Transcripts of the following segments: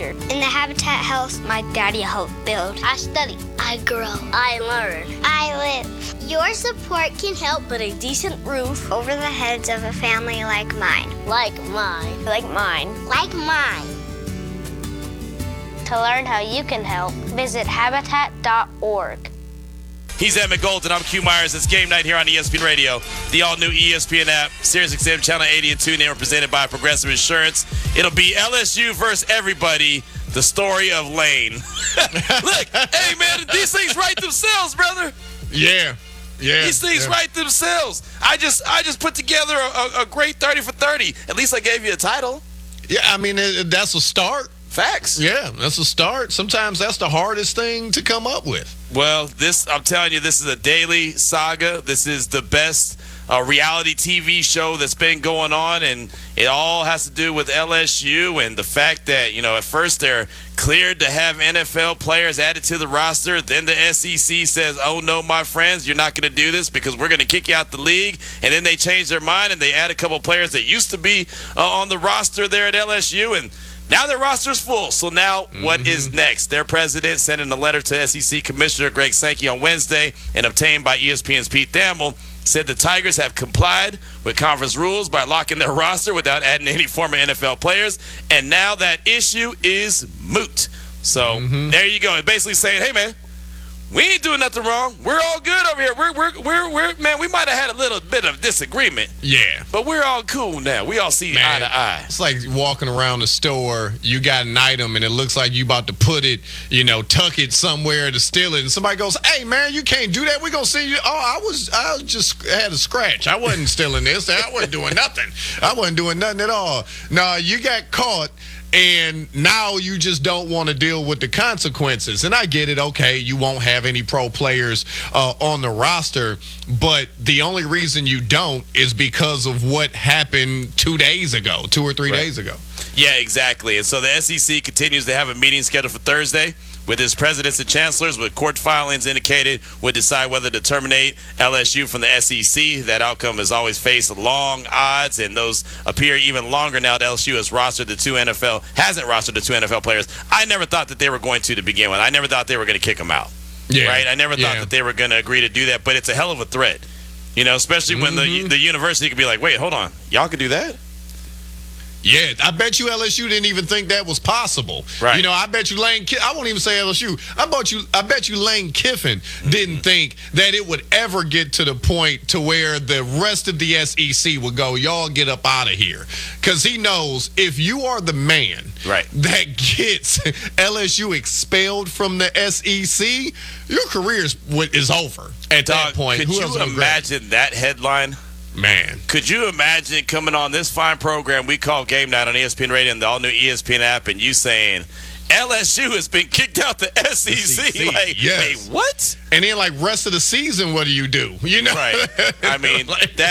nature. In the Habitat house my daddy helped build, I study, I grow, I learn, I live. Your support can help put a decent roof over the heads of a family like mine. Like mine. Like mine. Like mine. To learn how you can help, visit habitat.org. He's Emmett Golden. I'm Q Myers. It's game night here on ESPN Radio, the all-new ESPN app, SiriusXM Channel 80 and 2, now presented by Progressive Insurance. It'll be LSU versus everybody, the story of Lane. Look, hey, man, these things write themselves, brother. Yeah. These things write themselves. I just put together a great 30 for 30. At least I gave you a title. Yeah, I mean, that's a start. Facts. Yeah, that's a start. Sometimes that's the hardest thing to come up with. Well, I'm telling you, this is a daily saga. This is the best reality TV show that's been going on, and it all has to do with LSU and the fact that, at first they're cleared to have NFL players added to the roster. Then the SEC says, oh, no, my friends, you're not going to do this because we're going to kick you out the league. And then they change their mind, and they add a couple players that used to be on the roster there at LSU, and now their roster's full. So now what is next? Their president sent in a letter to SEC Commissioner Greg Sankey on Wednesday and obtained by ESPN's Pete Thamel, said the Tigers have complied with conference rules by locking their roster without adding any former NFL players, and now that issue is moot. So there you go. It's basically saying, hey, man, we ain't doing nothing wrong. We're all good over here. We're man, we might have had a little bit of disagreement. Yeah. But we're all cool now. We all see eye to eye. It's like walking around the store, you got an item, and it looks like you about to put it, tuck it somewhere to steal it, and somebody goes, hey, man, you can't do that. We're going to see you. Oh, I just had a scratch. I wasn't stealing this. I wasn't doing nothing. I wasn't doing nothing at all. No, you got caught. And now you just don't want to deal with the consequences. And I get it. Okay, you won't have any pro players on the roster. But the only reason you don't is because of what happened 2 or 3 days ago. Yeah, exactly. And so the SEC continues to have a meeting scheduled for Thursday with its presidents and chancellors, with court filings indicated would decide whether to terminate LSU from the SEC. That outcome has always faced long odds, and those appear even longer now that LSU hasn't rostered the two NFL players. I never thought that they were going to begin with. I never thought they were going to kick them out. Yeah. Right? I never thought that they were going to agree to do that, but it's a hell of a threat. Especially when the university could be like, wait, hold on, y'all can do that? Yeah, I bet you LSU didn't even think that was possible. Right. I bet you I won't even say LSU. I bet you Lane Kiffin didn't think that it would ever get to the point to where the rest of the SEC would go, y'all get up out of here. Because he knows if you are the man that gets LSU expelled from the SEC, your career is over at that point. Could you imagine that headline? Man. Could you imagine coming on this fine program we call Game Night on ESPN Radio and the all-new ESPN app, and you saying LSU has been kicked out the SEC? Like, yes. Wait, what? And then, rest of the season, what do you do? Right. I mean,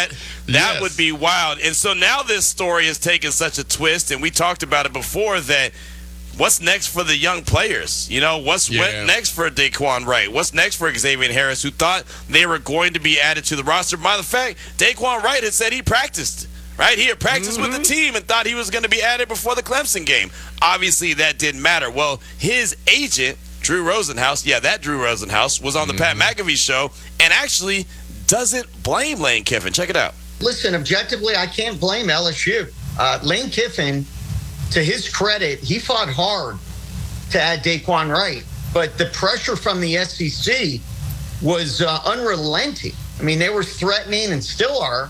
that would be wild. And so now this story has taken such a twist, and we talked about it before, that what's next for the young players? What's next for Daquan Wright? What's next for Xavier Harris, who thought they were going to be added to the roster? Matter of fact, Daquan Wright had said he practiced, right? He had practiced with the team and thought he was going to be added before the Clemson game. Obviously, that didn't matter. Well, his agent, Drew Rosenhaus, that Drew Rosenhaus, was on the Pat McAfee show and actually doesn't blame Lane Kiffin. Check it out. Listen, objectively, I can't blame LSU. Lane Kiffin, to his credit, he fought hard to add Daquan Wright, but the pressure from the SEC was unrelenting. I mean, they were threatening and still are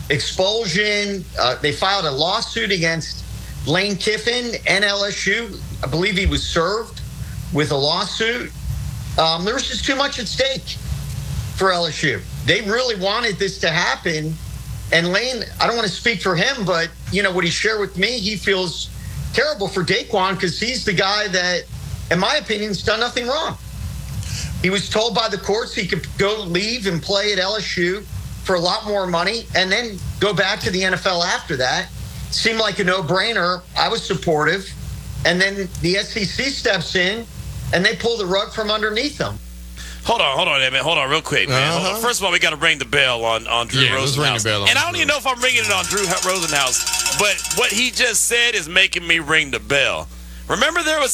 expulsion. They filed a lawsuit against Lane Kiffin and LSU. I believe he was served with a lawsuit. There was just too much at stake for LSU. They really wanted this to happen. And Lane, I don't want to speak for him, but, what he shared with me, he feels terrible for Daquan because he's the guy that, in my opinion, has done nothing wrong. He was told by the courts he could go leave and play at LSU for a lot more money and then go back to the NFL after that. Seemed like a no-brainer. I was supportive. And then the SEC steps in and they pull the rug from underneath them. Hold on, man. Hold on real quick, man. First of all, we got to ring the bell on Drew Rosenhaus. Let's ring the bell on and I don't even know if I'm ringing it on Drew Rosenhaus, but what he just said is making me ring the bell. Remember there was